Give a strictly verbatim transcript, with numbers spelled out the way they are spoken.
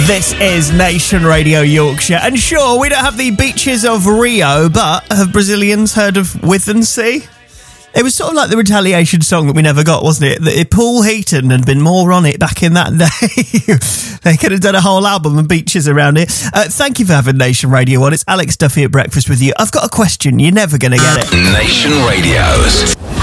This is Nation Radio Yorkshire. And sure, we don't have the beaches of Rio, but have Brazilians heard of Withensea? It was sort of like the retaliation song that we never got, wasn't it? That Paul Heaton had been more on it back in that day. They could have done a whole album and beaches around it. Uh, thank you for having Nation Radio on. It's Alex Duffy at breakfast with you. I've got a question. You're never going to get it. Nation Radio's